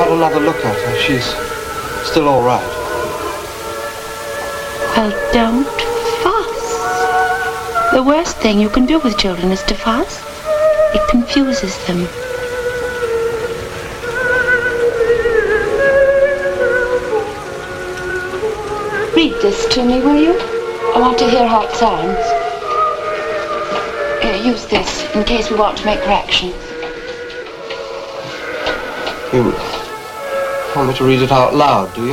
had another look at her. She's still all right. Well, don't fuss. The worst thing you can do with children is to fuss. It confuses them. Read this to me, will you? I want to hear how it sounds. Use this in case we want to make corrections. You want me to read it out loud, do you?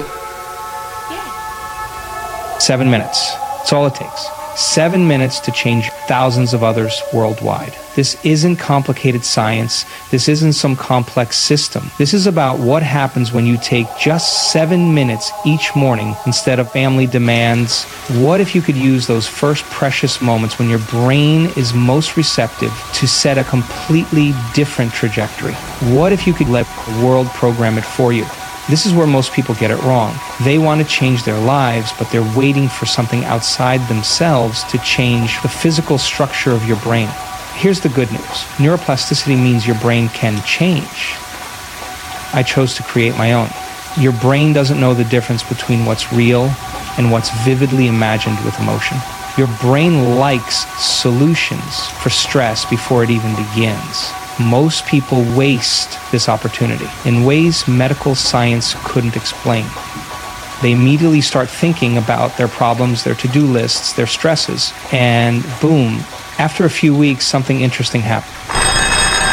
Yes. 7 minutes. That's all it takes. 7 minutes to change thousands of others worldwide. This isn't complicated science. This isn't some complex system. This is about what happens when you take just 7 minutes each morning instead of family demands. What if you could use those first precious moments when your brain is most receptive to set a completely different trajectory? What if you could let the world program it for you? This is where most people get it wrong. They want to change their lives, but they're waiting for something outside themselves to change the physical structure of your brain. Here's the good news. Neuroplasticity means your brain can change. I chose to create my own. Your brain doesn't know the difference between what's real and what's vividly imagined with emotion. Your brain likes solutions for stress before it even begins. Most people waste this opportunity in ways medical science couldn't explain. They immediately start thinking about their problems, their to-do lists, their stresses, and boom, after a few weeks, something interesting happens.